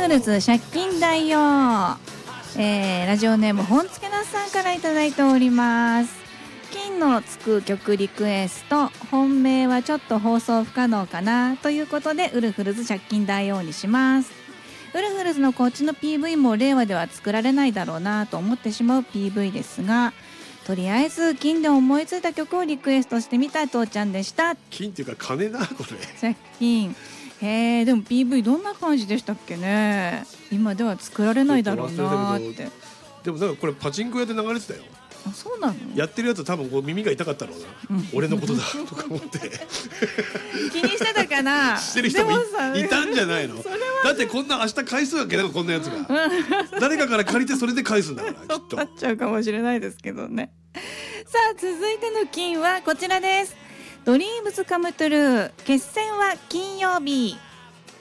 フルズ借金大王、ラジオネーム本付那さんからいただいております。金のつく曲リクエスト、本命はちょっと放送不可能かなということでウルフルズ借金大王にします。ウルフルズのこっちの PV も令和では作られないだろうなと思ってしまう PV ですが、とりあえず金で思いついた曲をリクエストしてみた父ちゃんでした。 金っていうか金な、これ借金。へえ、でも PV どんな感じでしたっけね。今では作られないだろうなって。 でもなんかこれパチンコ屋で流れてたよ。 あ、そうなの。やってるやつ多分こう耳が痛かったろうな、俺のことだとか思って気にしてたかな。 してる人も いたんじゃないの。だってこんな明日返すわけだよ、こんなやつが誰かから借りてそれで返すんだからきっとなっちゃうかもしれないですけどね。さあ続いての金はこちらです。ドリームズカムトゥルー、決戦は金曜日。